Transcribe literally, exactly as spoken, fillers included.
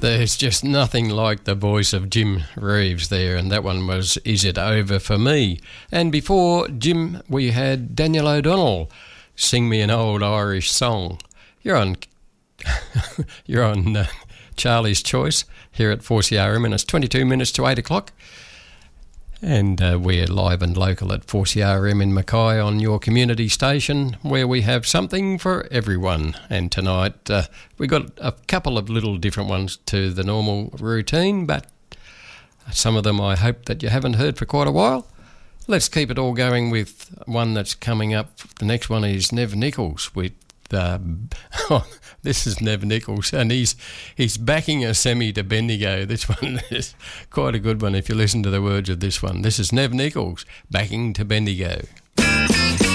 There's just nothing like the voice of Jim Reeves there, and that one was Is It Over For Me? And before Jim, we had Daniel O'Donnell, Sing Me An Old Irish Song. You're on you're on uh, Charlie's Choice here at four C R M, and it's twenty-two minutes to eight o'clock. And uh, we're live and local at four C R M in Mackay on your community station, where we have something for everyone. And tonight uh, we got a couple of little different ones to the normal routine, but some of them I hope that you haven't heard for quite a while. Let's keep it all going with one that's coming up. The next one is Nev Nichols with... Uh, oh, this is Nev Nichols, and he's he's backing a semi to Bendigo. This one is quite a good one if you listen to the words of this one. This is Nev Nichols, backing to Bendigo.